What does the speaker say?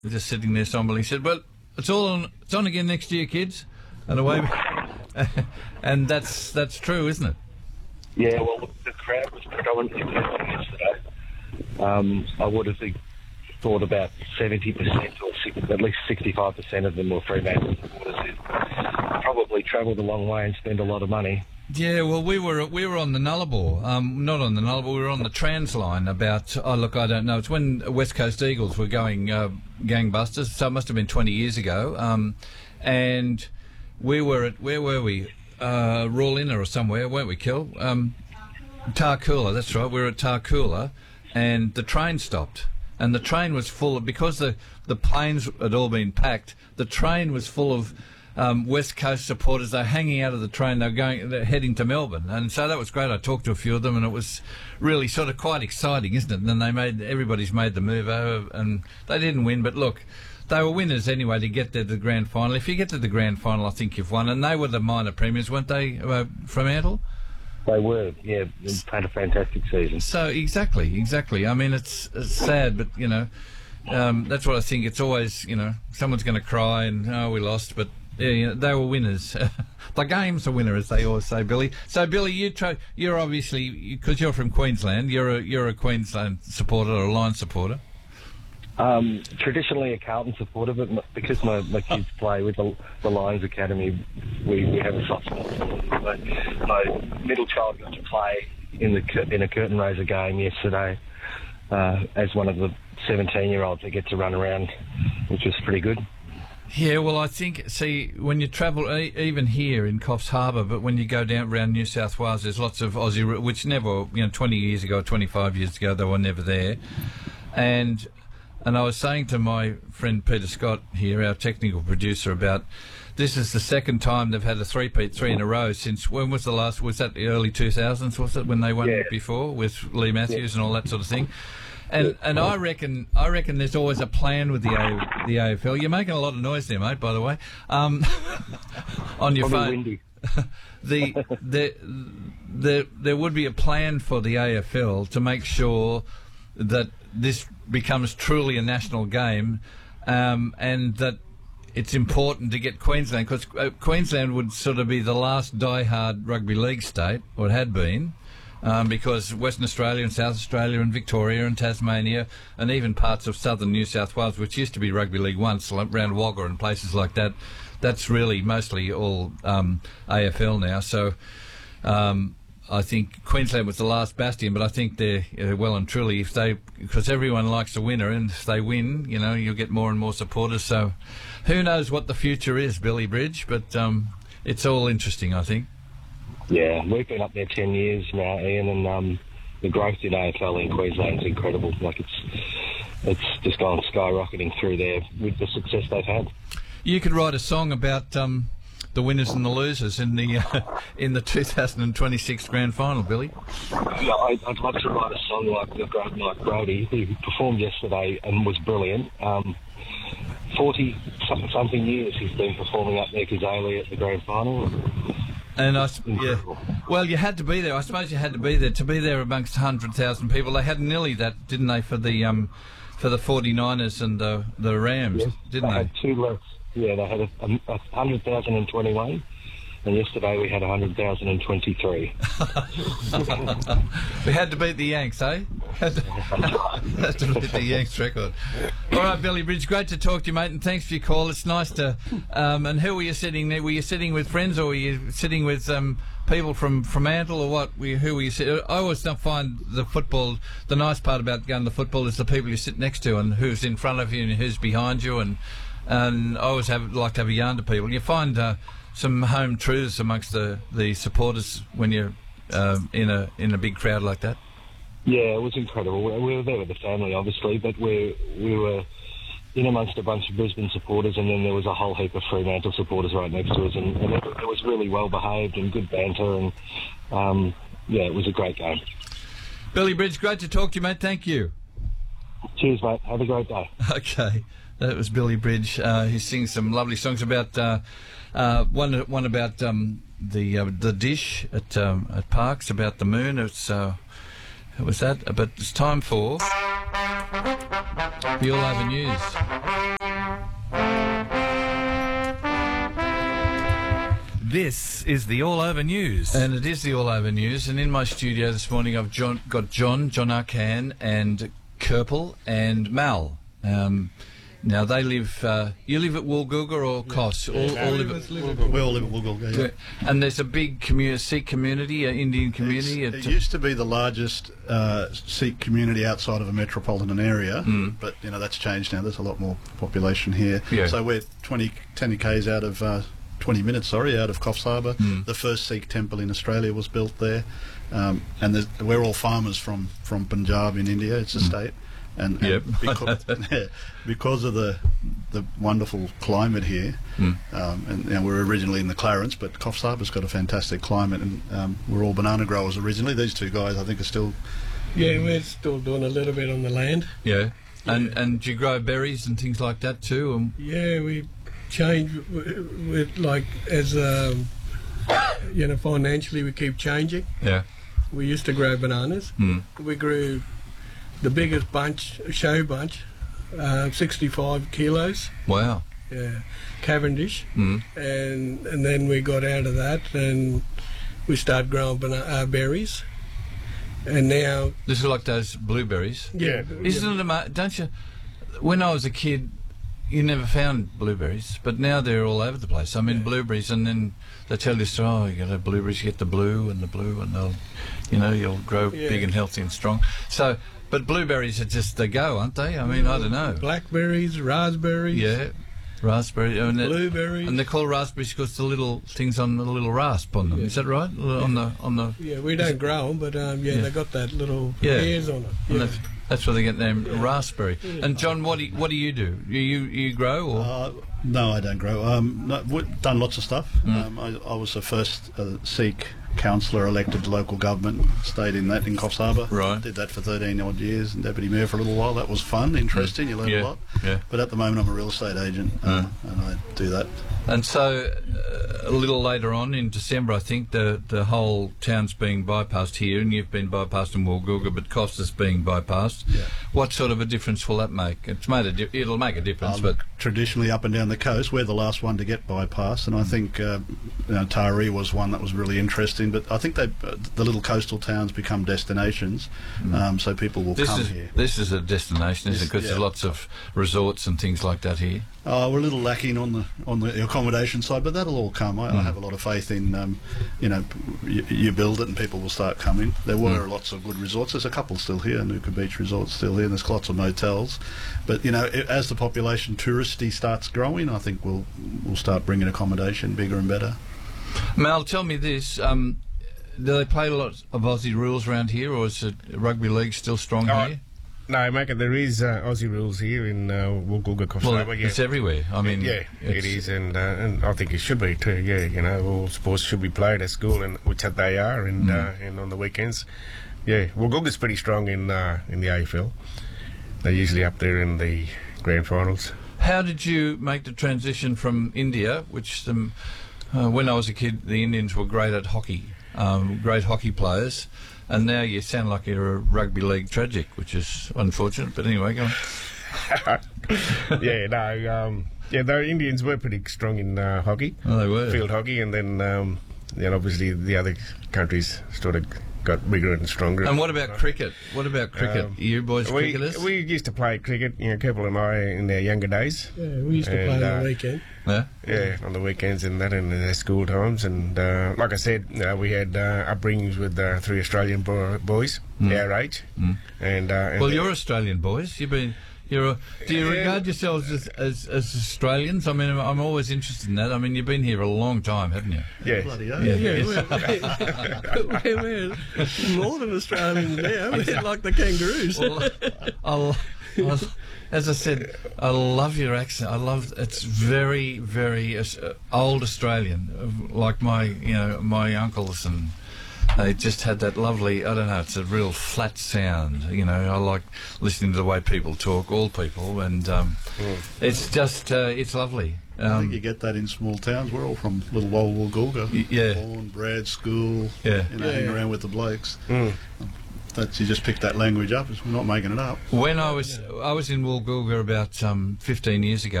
just sitting there somberly. He said, "Well, it's on again next year, kids," and away. And that's true, isn't it? Yeah, well, the crowd was predominantly yesterday. I would have thought about 70% or at least 65% of them were Fremantle supporters who probably travelled a long way and spent a lot of money. Yeah, well, we were on the Nullarbor, not on the Nullarbor, we were on the Trans line about, I don't know, it's when West Coast Eagles were going gangbusters, so it must have been 20 years ago, and we were at, where were we? Rawlinna or somewhere, weren't we, Kel? Tarcoola, that's right, we were at Tarcoola, and the train stopped. And the train was full of, because the planes had all been packed, the train was full of West Coast supporters. They're hanging out of the train. They're heading to Melbourne, and so that was great. I talked to a few of them, and it was really sort of quite exciting, isn't it? And then everybody's made the move over, and they didn't win, but look, they were winners anyway to get there to the grand final. If you get to the grand final, I think you've won. And they were the minor premiers, weren't they, Fremantle? They were, yeah. They had a fantastic season. So exactly. I mean, it's sad, but that's what I think. It's always, someone's going to cry and we lost, but yeah, they were winners. The game's a winner, as they always say, Billy. So, Billy, you're obviously, because you're from Queensland, you're a Queensland supporter or a Lions supporter. Traditionally a Carlton supporter, but because my kids play with the Lions Academy, we have a soft spot for them. My middle child got to play in a curtain raiser game yesterday as one of the 17-year-olds that get to run around, which was pretty good. Yeah, well, I think, when you travel, even here in Coffs Harbour, but when you go down around New South Wales, there's lots of Aussie, which never, 20 years ago, 25 years ago, they were never there. And I was saying to my friend Peter Scott here, our technical producer, about this is the second time they've had a three-peat, three in a row since, when was the last, was that the early 2000s, was it, when they won it before with Lee Matthews and all that sort of thing? And I reckon there's always a plan with the AFL. You're making a lot of noise there, mate, by the way, on your phone. There would be a plan for the AFL to make sure that this becomes truly a national game, and that it's important to get Queensland, because Queensland would sort of be the last die-hard rugby league state, or it had been, because Western Australia and South Australia and Victoria and Tasmania and even parts of southern New South Wales, which used to be rugby league once, like around Wagga and places like that, that's really mostly all AFL now. So I think Queensland was the last bastion, but I think they're well and truly, because everyone likes a winner, and if they win, you'll get more and more supporters. So who knows what the future is, Billy Bridge, but it's all interesting, I think. Yeah, we've been up there 10 years now, Ian, and the growth in AFL in Queensland is incredible. Like, it's just gone skyrocketing through there with the success they've had. You could write a song about the winners and the losers in the 2026 grand final, Billy. Yeah, I'd love to write a song like the great Mike Brodie, who performed yesterday and was brilliant. 40-something years he's been performing up there, Kazali, at the grand final. And well, you had to be there. I suppose you had to be there amongst 100,000 people. They had nearly that, didn't they, for the 49ers and the Rams, didn't they? They had two left. Yeah, they had 100,021, and yesterday we had 100,023. We had to beat the Yanks, eh? Had to beat the Yanks record. All right, Billy Bridge, great to talk to you, mate, and thanks for your call. It's nice to... and who were you sitting there? Were you sitting with friends, or were you sitting with people from Fremantle, or what? Who were you sitting... I always find the football... The nice part about going to football is the people you sit next to and who's in front of you and who's behind you, and I always like to have a yarn to people. You find some home truths amongst the supporters when you're in a big crowd like that. Yeah, it was incredible. We were there with the family, obviously, but we were in amongst a bunch of Brisbane supporters, and then there was a whole heap of Fremantle supporters right next to us, and it was really well behaved and good banter, and it was a great game. Billy Bridge, great to talk to you, mate. Thank you. Cheers, mate. Have a great day. Okay. That was Billy Bridge. He sings some lovely songs about one about the dish at Parks, about the moon. It was that. But it's time for the All Over News. This is the All Over News. And it is the All Over News. And in my studio this morning, I've got John Arcan, and Kerpel and Mal. Now they live. You live at Woolgoolga or Kos? We all live at Woolgoolga. Yeah. And there's a big Sikh community, Indian community. It used to be the largest Sikh community outside of a metropolitan area, but that's changed now. There's a lot more population here. Yeah. So we're 20 k's out of 20 minutes, out of Coffs Harbour. The first Sikh temple in Australia was built there, and we're all farmers from Punjab in India. It's a state. And because of the wonderful climate here, and we're originally in the Clarence, but Coffs Harbour's got a fantastic climate, and we're all banana growers originally. These two guys, I think, are still... Yeah, we're still doing a little bit on the land. Yeah. And do you grow berries and things like that too? Yeah, we change with as financially we keep changing. Yeah. We used to grow bananas. We grew the biggest show bunch, 65 kilos. Wow. Yeah, Cavendish. And then we got out of that and we started growing berries. And now... This is like those blueberries. Yeah. Isn't it don't you... When I was a kid, you never found blueberries, but now they're all over the place. I mean, blueberries, and then they tell you, you got to have blueberries, you get the blue, and they'll, you'll grow big and healthy and strong. So... But blueberries are just, they go, aren't they? I mean, I don't know. Blackberries, raspberries. Yeah, raspberry. Blueberries. And they're called raspberries because the little things on the little rasp on them. Yeah. Is that right? On the. Yeah, we don't grow them, but they got that little hairs on it. Yeah. And that's where they get the name raspberry. Yeah. And John, what do you do? You grow or? No, I don't grow. We've done lots of stuff. I was the first Sikh councillor elected to local government, stayed in Coffs Harbour. Right. Did that for 13 odd years, and deputy mayor for a little while. That was fun, interesting, you learn a lot. Yeah. But at the moment I'm a real estate agent, and I do that. And so a little later on in December, I think, the whole town's being bypassed here, and you've been bypassed in Woolgoolga, but Costa's being bypassed. Yeah. What sort of a difference will that make? It'll make a difference, but... Traditionally up and down the coast, we're the last one to get bypassed, and I think Taree was one that was really interesting, but I think the little coastal towns become destinations, so people will come here. This is a destination, isn't it? Because there's lots of resorts and things like that here. We're a little lacking on the accommodation side, but that'll all come. I have a lot of faith in, you build it and people will start coming. There were lots of good resorts. There's a couple still here, Nuka Beach Resort's still here, and there's lots of motels. But, as the population touristy starts growing, I think we'll start bringing accommodation bigger and better. Mal, tell me this. Do they play a lot of Aussie rules around here, or is rugby league still strong here? No, Macca, there is Aussie rules here in Woolgoolga, Coffs Harbour. It's everywhere. I mean, it is, and I think it should be too. Yeah, all sports should be played at school, and which they are, and on the weekends. Yeah, Woolgoolga's pretty strong in the AFL. They're usually up there in the grand finals. How did you make the transition from India, which when I was a kid, the Indians were great at hockey, great hockey players, and now you sound like you're a rugby league tragic, which is unfortunate, but anyway, go on. The Indians were pretty strong in hockey. Oh, they were. Field hockey, and then obviously the other countries sort of got bigger and stronger. And what about cricket? You boys cricketers? We used to play cricket, Keppel and I, in our younger days. Yeah, we used to play on the weekend. Yeah, on the weekends and that, and in our school times. And like I said, we had upbringings with 3 Australian boys, our age. And you're Australian boys. Do you regard yourselves as Australians? I mean, I'm always interested in that. I mean, you've been here a long time, haven't you? Yes. We're more than Australians now. We're like the kangaroos. As I said, I love your accent. It's very, very old Australian, like my uncles, and they just had that lovely, I don't know, it's a real flat sound. I like listening to the way people talk, all people, and it's just, it's lovely. I think you get that in small towns. We're all from little old Woolgoolga. Born, bred, school, hanging around with the blokes. You just pick that language up. We're not making it up. When I was in Woolgoolga about 15 years ago,